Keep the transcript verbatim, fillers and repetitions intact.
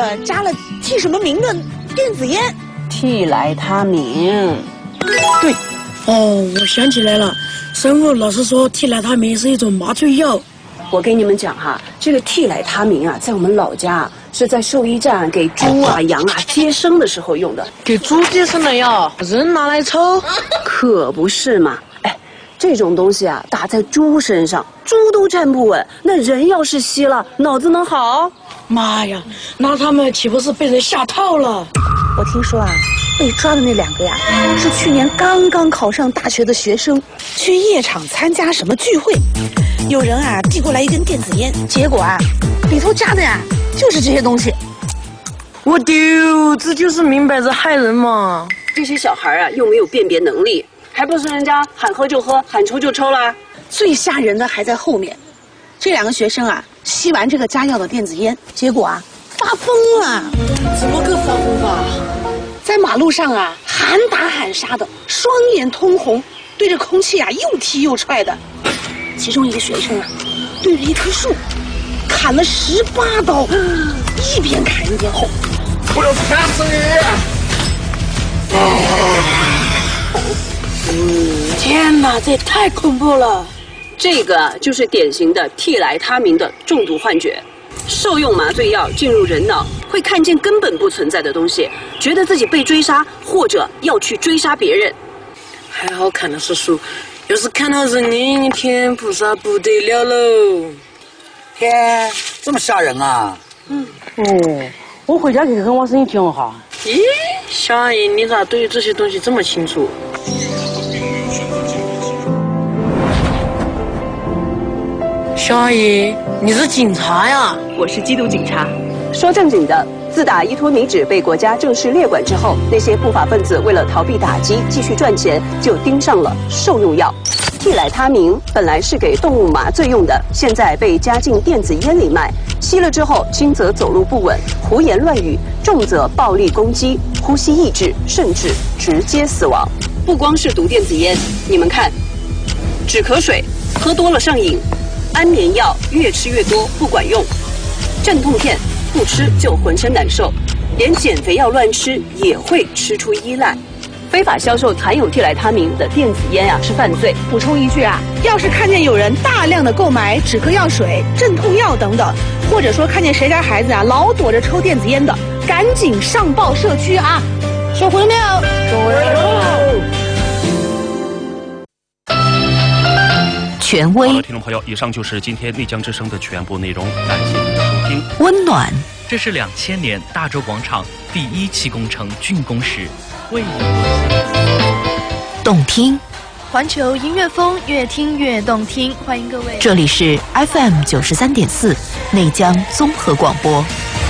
个加了替什么名的电子烟？ 替来他明。 对，哦，我想起来了，生物老师说替来他明是一种麻醉药。 我跟你们讲哈，这个替来他明啊，在我们老家啊，是在兽医站给猪啊、羊啊接生的时候用的。 给猪接生的药，人拿来抽？ 可不是嘛！哎，这种东西啊，打在猪身上，猪都站不稳，那人要是吸了，脑子能好？ 妈呀，那他们岂不是被人下套了？ 我听说啊，被抓的那两个呀，是去年刚刚考上大学的学生，去夜场参加什么聚会，有人啊递过来一根电子烟，结果啊，里头加的呀就是这些东西。 我丢，这就是明摆着害人嘛！ 这些小孩啊，又没有辨别能力，还不是人家喊喝就喝，喊抽就抽啦。 最吓人的还在后面，这两个学生啊，吸完这个加药的电子烟，结果啊发疯了。 怎么个发疯法？ 在马路上啊，喊打喊杀的，双眼通红，对着空气啊又踢又踹的。其中一个学生啊，对着一棵树砍了十八刀，一边砍一边吼：“ 我要砍死你！”天哪，这也太恐怖了！ 这个就是典型的替来他明的中毒幻觉。受用麻醉药进入人脑，会看见根本不存在的东西，觉得自己被追杀，或者要去追杀别人。 还好砍的是树，要是看到人影，天菩萨不得了喽！ 天，这么吓人啊！ 嗯，哦，我回家去看我声音听哈。咦，小阿姨，你咋对于这些东西这么清楚？小阿姨，你是警察呀？ 我是缉毒警察。说正经的，自打依托米脂被国家正式列管之后，那些不法分子为了逃避打击，继续赚钱，就盯上了兽用药。替来他明本来是给动物麻醉用的，现在被加进电子烟里卖，吸了之后，轻则走路不稳、胡言乱语，重则暴力攻击、呼吸抑制，甚至直接死亡。不光是毒电子烟，你们看，止咳水喝多了上瘾。安眠药越吃越多不管用，镇痛片不吃就浑身难受，连减肥药乱吃也会吃出依赖。非法销售含有替来他明的电子烟啊是犯罪。 补充一句啊，要是看见有人大量的购买止咳药水、镇痛药等等，或者说看见谁家孩子啊老躲着抽电子烟的，赶紧上报社区啊！收回了没有？收回了。 权威。 好了，听众朋友，以上就是今天内江之声的全部内容，感谢您的收听。 温暖， 这是两千年大洲广场第一期工程竣工时，为你动听， 环球音乐风，越听越动听。欢迎各位， 这里是 F M 九十三点四内江综合广播。